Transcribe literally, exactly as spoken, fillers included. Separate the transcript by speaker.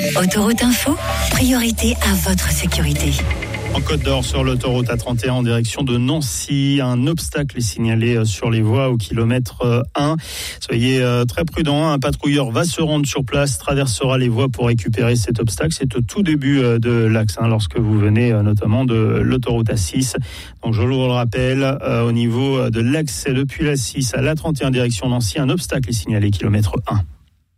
Speaker 1: Autoroute Info, priorité à votre sécurité.
Speaker 2: En Côte d'Or, sur l'autoroute A trente et un en direction de Nancy, un obstacle est signalé sur les voies au kilomètre un. Soyez très prudents, un patrouilleur va se rendre sur place, traversera les voies pour récupérer cet obstacle. C'est au tout début de l'axe, hein, lorsque vous venez notamment de l'autoroute A six. Donc je vous le rappelle, au niveau de l'axe depuis l'A six à l'A trente et un direction Nancy, un obstacle est signalé kilomètre un.